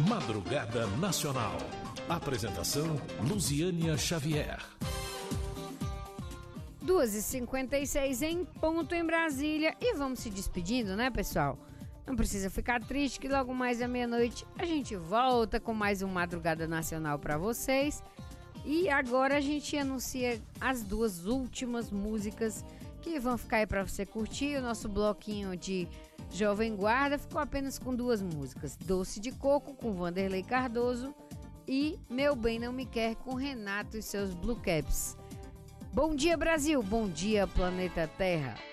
Madrugada Nacional. Apresentação Luziânia Xavier. 2h56 em ponto em Brasília. E vamos se despedindo, né, pessoal? Não precisa ficar triste que logo mais à meia-noite a gente volta com mais um Madrugada Nacional para vocês. E agora a gente anuncia as duas últimas músicas que vão ficar aí para você curtir. O nosso bloquinho de Jovem Guarda ficou apenas com duas músicas: Doce de Coco, com Vanderlei Cardoso, e Meu Bem Não Me Quer, com Renato e seus Blue Caps. Bom dia, Brasil! Bom dia, planeta Terra!